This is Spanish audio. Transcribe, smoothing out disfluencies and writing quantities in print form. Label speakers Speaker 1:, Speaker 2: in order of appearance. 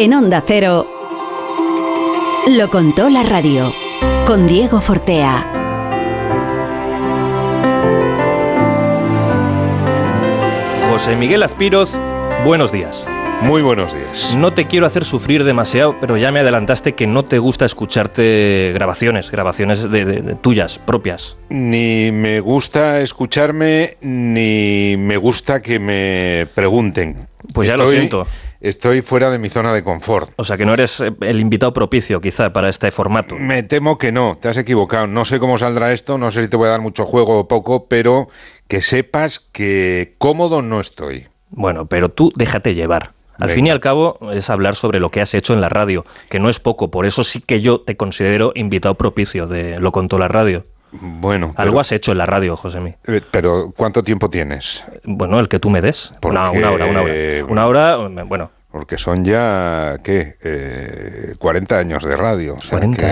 Speaker 1: En Onda Cero, lo contó la radio, con Diego Fortea.
Speaker 2: José Miguel Azpiroz, buenos días.
Speaker 3: Muy buenos días.
Speaker 2: No te quiero hacer sufrir demasiado, pero ya me adelantaste que no te gusta escucharte grabaciones de tuyas, propias.
Speaker 3: Ni me gusta escucharme, ni me gusta que me pregunten.
Speaker 2: Pues ya lo siento.
Speaker 3: Estoy fuera de mi zona de confort.
Speaker 2: O sea que no eres el invitado propicio, quizá, para este formato.
Speaker 3: Me temo que no, te has equivocado. No sé cómo saldrá esto, no sé si te voy a dar mucho juego o poco, pero que sepas que cómodo no estoy.
Speaker 2: Bueno, pero tú déjate llevar. Al fin y al cabo es hablar sobre lo que has hecho en la radio, que no es poco, por eso sí que yo te considero invitado propicio de Lo Contó la Radio.
Speaker 3: Bueno,
Speaker 2: algo has hecho en la radio, Josemi.
Speaker 3: Pero ¿cuánto tiempo tienes?
Speaker 2: Bueno, el que tú me des. Una hora, bueno.
Speaker 3: Porque son ya, ¿qué? 40 años de radio. O sea,
Speaker 2: 40